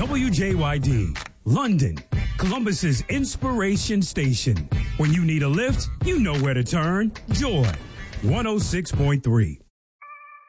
WJYD, London, Columbus's inspiration station. When you need a lift, you know where to turn. Joy, 106.3.